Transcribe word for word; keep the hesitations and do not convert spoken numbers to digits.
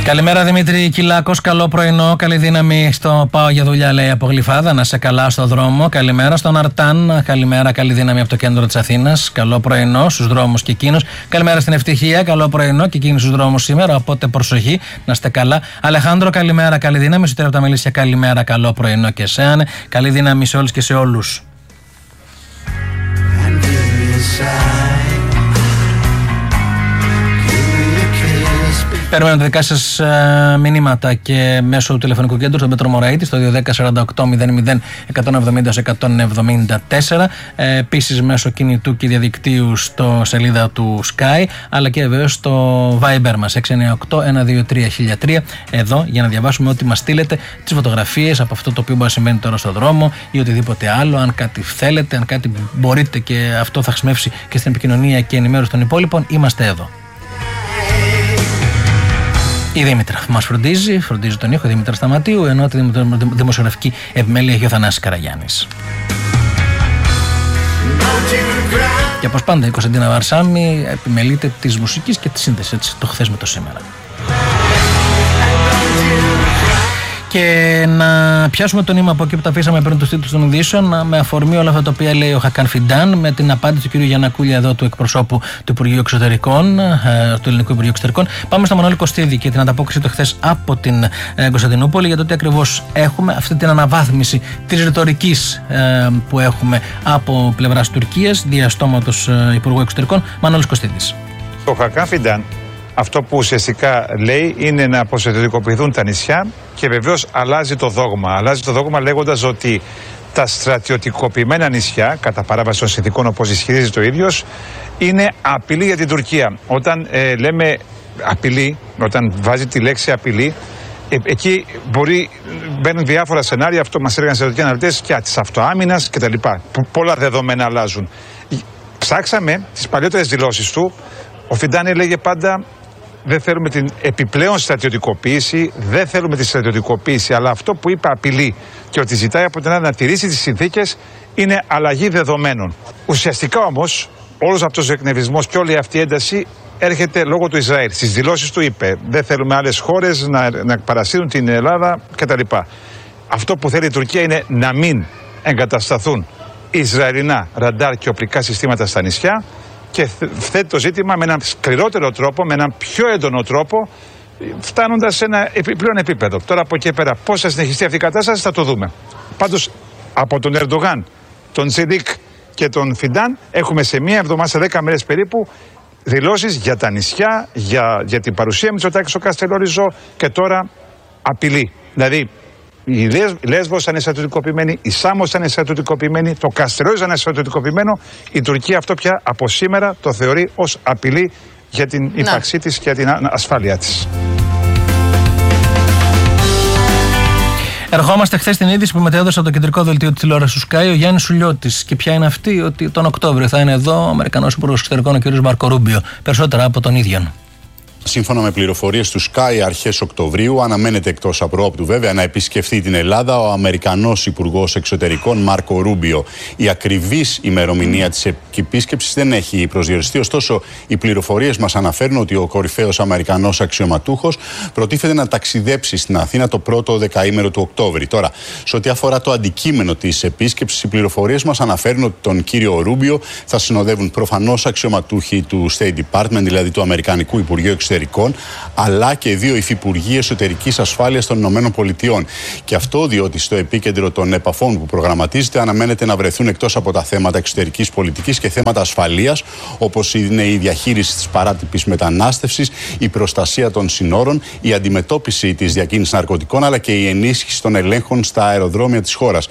Καλημέρα Δημήτρη Κυλάκος, καλό πρωινό, καλή δύναμη στο πάω για δουλειά, λέει από Γλυφάδα, να σε καλά στο δρόμο. Καλημέρα στον Αρτάν, καλημέρα, καλή δύναμη από το κέντρο της Αθήνας, καλό πρωινό στους δρόμους και εκείνους. Καλημέρα στην Ευτυχία, καλό πρωινό και εκείνους στους δρόμους σήμερα, οπότε προσοχή, να είστε καλά. Αλεχάνδρο, καλημέρα, καλή δύναμη. Σωτήρη από τα Μελίσια, καλημέρα, καλό πρωινό και εσένα. Καλή δύναμη σε όλους και σε όλους. Περιμένω τα δικά σας uh, μηνύματα και μέσω του τηλεφωνικού κέντρου στον Πέτρο Μωραήτη στο δύο ένα μηδέν οκτώ μηδέν μηδέν εκατόν εβδομήντα εκατόν εβδομήντα τέσσερα. Ε, επίσης μέσω κινητού και διαδικτύου στο σελίδα του Sky, αλλά και βεβαίως στο Viber μας έξι εννιά οκτώ ένα δύο τρία χίλια τρία, εδώ για να διαβάσουμε ό,τι μας στείλετε, τις φωτογραφίες από αυτό το οποίο μπορεί να συμβαίνει τώρα στο δρόμο ή οτιδήποτε άλλο. Αν κάτι θέλετε, αν κάτι μπορείτε και αυτό θα χρησιμεύσει και στην επικοινωνία και ενημέρωση των υπόλοιπων, είμαστε εδώ. Η Δήμητρα μας φροντίζει, φροντίζει τον ήχο, Δήμητρα Σταματίου, ενώ τη δημοσιογραφική επιμέλεια έχει ο Θανάσης Καραγιάννης. Και όπως πάντα η Κωνσταντίνα Βαρσάμι επιμελείται της μουσικής και της σύνδεσης, έτσι, το χθες με το σήμερα. Και να πιάσουμε το νήμα από εκεί που τα αφήσαμε πριν τους τίτλους των ειδήσεων, με αφορμή όλα αυτά τα οποία λέει ο Χακάν Φιντάν, με την απάντηση του κ. Γιαννακούλια εδώ, του εκπροσώπου του Υπουργείου Εξωτερικών, του Ελληνικού Υπουργείου Εξωτερικών. Πάμε στο Μανώλη Κωστίδη και την ανταπόκριση του χθες από την Κωνσταντινούπολη για το τι ακριβώς έχουμε, αυτή την αναβάθμιση της ρητορικής που έχουμε από πλευράς Τουρκίας, διαστόματος Υπουργού Εξωτερικών. Μανώλης Κωστίδης. Ο Χακάν Φιντάν αυτό που ουσιαστικά λέει είναι να αποσυντηρητικοποιηθούν τα νησιά και βεβαίως αλλάζει το δόγμα. Αλλάζει το δόγμα λέγοντας ότι τα στρατιωτικοποιημένα νησιά, κατά παράβαση των συνθηκών όπως ισχυρίζεται ο ίδιος, είναι απειλή για την Τουρκία. Όταν ε, λέμε απειλή, όταν βάζει τη λέξη απειλή, ε, εκεί μπορεί, μπαίνουν διάφορα σενάρια, αυτό μας έλεγαν στρατιωτικοί αναλυτές, και της αυτοάμυνας κτλ. Πολλά δεδομένα αλλάζουν. Ψάξαμε τις παλιότερες δηλώσεις του. Ο Φιντάν έλεγε πάντα: δεν θέλουμε την επιπλέον στρατιωτικοποίηση, δεν θέλουμε τη στρατιωτικοποίηση, αλλά αυτό που είπε απειλή και ότι ζητάει από την Ελλάδα να τηρήσει τις συνθήκες είναι αλλαγή δεδομένων. Ουσιαστικά όμως, όλος αυτός ο εκνευρισμός και όλη αυτή η ένταση έρχεται λόγω του Ισραήλ. Στις δηλώσεις του είπε: δεν θέλουμε άλλες χώρες να, να παρασύρουν την Ελλάδα κτλ. Αυτό που θέλει η Τουρκία είναι να μην εγκατασταθούν Ισραηλινά ραντάρ και οπλικά συστήματα στα νησιά. Και θέτει το ζήτημα με έναν σκληρότερο τρόπο, με έναν πιο έντονο τρόπο, φτάνοντας σε ένα επιπλέον επίπεδο. Τώρα από εκεί πέρα πώς θα συνεχιστεί αυτή η κατάσταση θα το δούμε. Πάντως από τον Ερντογάν, τον Ζεντίκ και τον Φιντάν έχουμε σε μία εβδομάδα, σε δέκα μέρες περίπου, δηλώσεις για τα νησιά, για, για την παρουσία Μητσοτάκη στο Καστελόριζο και τώρα απειλή. Δηλαδή η Λέσβος θα είναι στρατιωτικοποιημένη, η Σάμος θα είναι στρατιωτικοποιημένη, το Καστελόριζο θα είναι στρατιωτικοποιημένο. Η Τουρκία αυτό πια από σήμερα το θεωρεί ως απειλή για την ύπαρξή της και για την ασφάλειά της. Ερχόμαστε χθες στην είδηση που μετέδωσε από το κεντρικό δελτίο της τηλεόρασης του Sky ο Γιάννης Σουλιώτης. Και ποια είναι αυτή? Ότι τον Οκτώβριο θα είναι εδώ ο Αμερικανός Υπουργός Εξωτερικών, ο κ. Μάρκο Ρούμπιο. Περισσότερα από τον ίδιο. Σύμφωνα με πληροφορίες του Sky, αρχές Οκτωβρίου αναμένεται εκτός απρόοπτου βέβαια να επισκεφθεί την Ελλάδα ο Αμερικανός Υπουργός Εξωτερικών Μάρκο Ρούμπιο. Η ακριβής ημερομηνία της επίσκεψης δεν έχει προσδιοριστεί, ωστόσο οι πληροφορίες μας αναφέρουν ότι ο κορυφαίος Αμερικανός αξιωματούχος προτίθεται να ταξιδέψει στην Αθήνα το πρώτο δεκαήμερο του Οκτώβρη. Τώρα, σε ό,τι αφορά το αντικείμενο της επίσκεψης, οι πληροφορίες μας αναφέρουν ότι τον κύριο Ρούμπιο θα συνοδεύουν προφανώς αξιωματούχοι του State Department, δηλαδή του Αμερικανικού Υπουργείου Εξωτερικών, αλλά και δύο υφυπουργοί εσωτερικής ασφάλειας των Ηνωμένων Πολιτειών. Και αυτό διότι στο επίκεντρο των επαφών που προγραμματίζεται αναμένεται να βρεθούν εκτός από τα θέματα εξωτερικής πολιτικής και θέματα ασφαλείας, όπως είναι η διαχείριση της παράτυπης μετανάστευσης, η προστασία των συνόρων, η αντιμετώπιση της διακίνησης ναρκωτικών, αλλά και η ενίσχυση των ελέγχων στα αεροδρόμια της χώρας.